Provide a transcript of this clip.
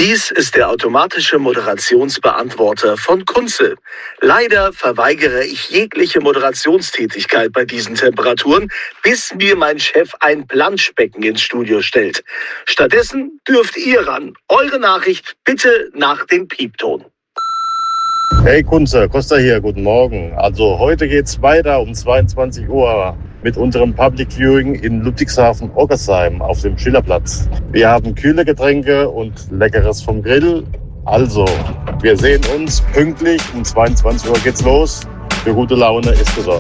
Dies ist der automatische Moderationsbeantworter von Kunze. Leider verweigere ich jegliche Moderationstätigkeit bei diesen Temperaturen, bis mir mein Chef ein Planschbecken ins Studio stellt. Stattdessen dürft ihr ran. Eure Nachricht bitte nach dem Piepton. Hey Kunze, Costa hier, guten Morgen. Also heute geht's weiter um 22 Uhr mit unserem Public Viewing in Ludwigshafen-Ockersheim auf dem Schillerplatz. Wir haben kühle Getränke und Leckeres vom Grill. Also, wir sehen uns pünktlich. Um 22 Uhr geht's los. Für gute Laune ist gesorgt.